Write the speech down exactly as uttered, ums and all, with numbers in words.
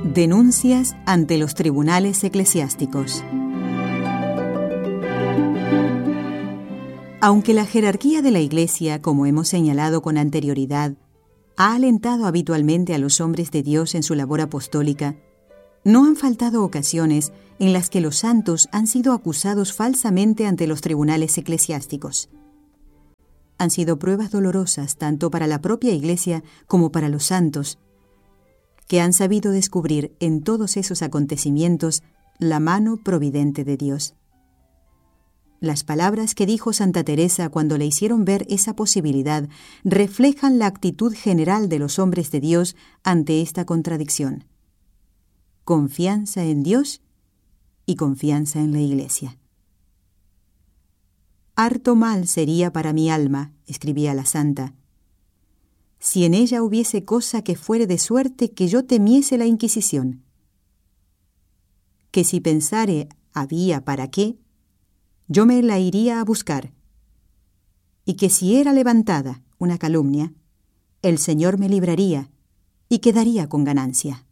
Denuncias ante los tribunales eclesiásticos. Aunque la jerarquía de la Iglesia, como hemos señalado con anterioridad, ha alentado habitualmente a los hombres de Dios en su labor apostólica, no han faltado ocasiones en las que los santos han sido acusados falsamente ante los tribunales eclesiásticos. Han sido pruebas dolorosas tanto para la propia Iglesia como para los santos, que han sabido descubrir en todos esos acontecimientos la mano providente de Dios. Las palabras que dijo Santa Teresa cuando le hicieron ver esa posibilidad reflejan la actitud general de los hombres de Dios ante esta contradicción. Confianza en Dios y confianza en la Iglesia. Harto mal sería para mi alma, escribía la santa, si en ella hubiese cosa que fuere de suerte que yo temiese la Inquisición. Que si pensare había para qué, yo me la iría a buscar, y que si era levantada una calumnia, el Señor me libraría y quedaría con ganancia.